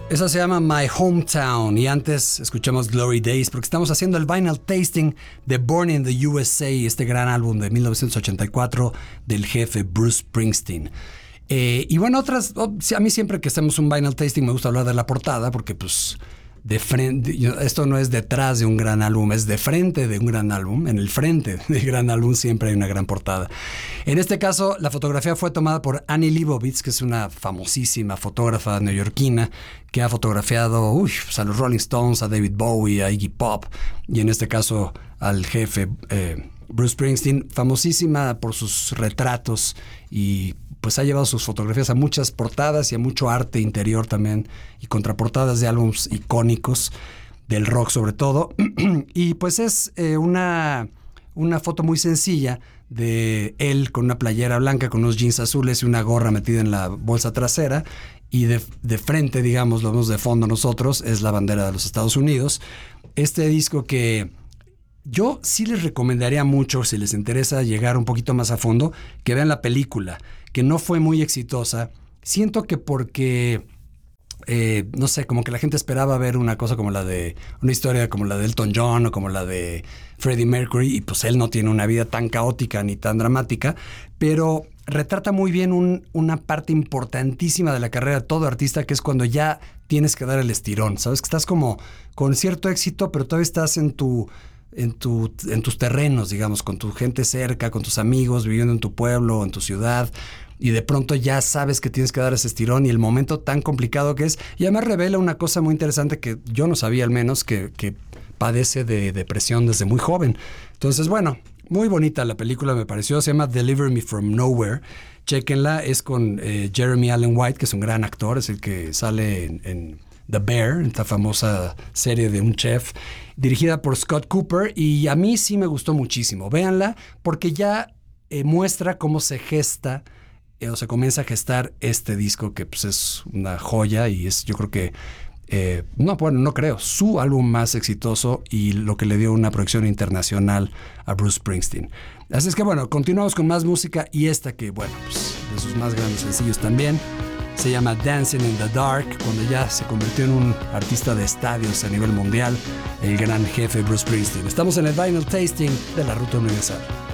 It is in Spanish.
Esa se llama My Hometown y antes escuchamos Glory Days porque estamos haciendo el vinyl tasting de Born in the USA, este gran álbum de 1984 del jefe Bruce Springsteen. Y bueno, a mí siempre que hacemos un vinyl tasting me gusta hablar de la portada porque pues de frente, esto no es detrás de un gran álbum, es de frente de un gran álbum. En el frente del gran álbum siempre hay una gran portada. En este caso, la fotografía fue tomada por Annie Leibovitz, que es una famosísima fotógrafa neoyorquina que ha fotografiado pues a los Rolling Stones, a David Bowie, a Iggy Pop y en este caso al jefe Bruce Springsteen, famosísima por sus retratos y pues ha llevado sus fotografías a muchas portadas y a mucho arte interior también y contraportadas de álbumes icónicos del rock sobre todo. Y pues es una foto muy sencilla de él con una playera blanca, con unos jeans azules y una gorra metida en la bolsa trasera. Y de frente, digamos, lo vemos de fondo nosotros, es la bandera de los Estados Unidos. Este disco que yo sí les recomendaría mucho, si les interesa llegar un poquito más a fondo, que vean la película, que no fue muy exitosa. Siento que porque, no sé, como que la gente esperaba ver una historia como la de Elton John o como la de Freddie Mercury, y pues él no tiene una vida tan caótica ni tan dramática, pero retrata muy bien una parte importantísima de la carrera de todo artista, que es cuando ya tienes que dar el estirón, ¿sabes? Que estás como con cierto éxito, pero todavía estás en tus terrenos, digamos, con tu gente cerca, con tus amigos, viviendo en tu pueblo, en tu ciudad, y de pronto ya sabes que tienes que dar ese estirón y el momento tan complicado que es. Y además revela una cosa muy interesante que yo no sabía al menos, que padece de depresión desde muy joven. Entonces, bueno, muy bonita la película me pareció, se llama Deliver Me From Nowhere. Chéquenla, es con Jeremy Allen White, que es un gran actor, es el que sale en The Bear, esta famosa serie de un chef, dirigida por Scott Cooper, y a mí sí me gustó muchísimo. Véanla, porque ya muestra cómo se gesta o se comienza a gestar este disco, que pues es una joya y es, yo creo que no creo, su álbum más exitoso y lo que le dio una proyección internacional a Bruce Springsteen. Así es que bueno, continuamos con más música y esta que, bueno, pues de sus más grandes sencillos también. Se llama Dancing in the Dark, cuando ya se convirtió en un artista de estadios a nivel mundial, el gran jefe Bruce Springsteen. Estamos en el Vinyl Tasting de la Ruta Universal.